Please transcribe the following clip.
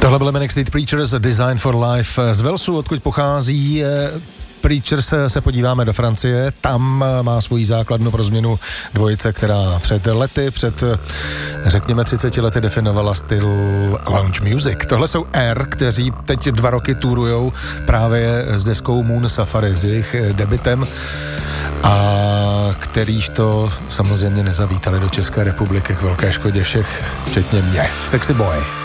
Tohle byl jmenek Street Preachers, Design for Life z Walesu, odkud pochází. Preachers se podíváme do Francie, tam má svoji základnu pro změnu dvojice, která před řekněme 30 lety definovala styl lounge music. Tohle jsou Air, kteří teď 2 roky turujou právě s deskou Moon Safari, s jejich debutem, a kterýž to samozřejmě nezavítali do České republiky k velké škodě všech, včetně mě. Sexy Boy.